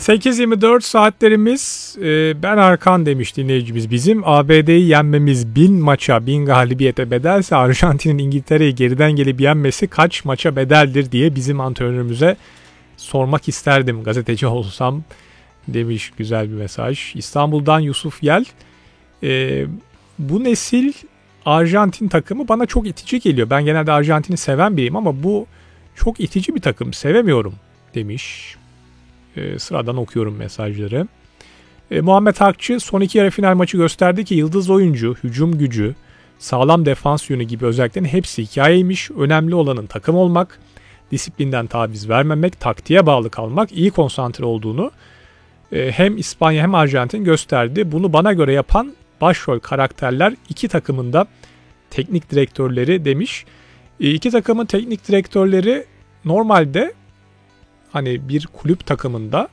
8:24 saatlerimiz. Ben Arkan demiş dinleyicimiz bizim. ABD'yi yenmemiz 1000 maça 1000 galibiyete bedelse Arjantin'in İngiltere'yi geriden gelip yenmesi kaç maça bedeldir diye bizim antrenörümüze sormak isterdim gazeteci olsam demiş, güzel bir mesaj. İstanbul'dan Yusuf Yel. Bu nesil Arjantin takımı bana çok itici geliyor. Ben genelde Arjantin'i seven biriyim ama bu çok itici bir takım, sevemiyorum demiş. Sıradan okuyorum mesajları. Muhammed Hakçı son iki yarı final maçı gösterdi ki yıldız oyuncu, hücum gücü, sağlam defans yönü gibi özelliklerin hepsi hikayeymiş. Önemli olanın takım olmak, disiplinden taviz vermemek, taktiğe bağlı kalmak, iyi konsantre olduğunu hem İspanya hem Arjantin gösterdi. Bunu bana göre yapan başrol karakterler iki takımın da teknik direktörleri demiş. İki takımın teknik direktörleri normalde hani bir kulüp takımında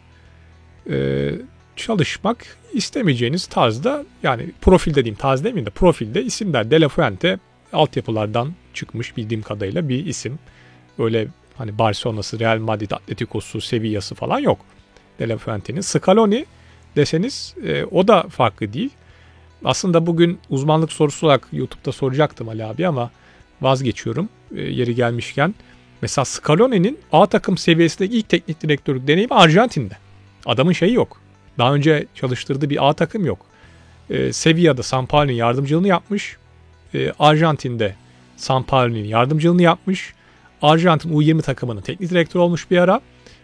çalışmak istemeyeceğiniz tarzda, yani profilde diyeyim, tarz demeyeyim de profilde isimler. De La Fuente altyapılardan çıkmış bildiğim kadarıyla bir isim. Öyle hani Barcelona'sı, Real Madrid, Atletico'su, Sevilla'sı falan yok De La Fuente'nin. Scaloni deseniz o da farklı değil. Aslında bugün uzmanlık sorusu olarak YouTube'da soracaktım Ali abi ama vazgeçiyorum yeri gelmişken. Mesela Scaloni'nin A takım seviyesindeki ilk teknik direktörlük deneyimi Arjantin'de. Adamın şeyi yok. Daha önce çalıştırdığı bir A takım yok. Sevilla'da Sampaoli'nin yardımcılığını yapmış. Arjantin'de Sampaoli'nin yardımcılığını yapmış. Arjantin U20 takımının teknik direktörü olmuş bir ara.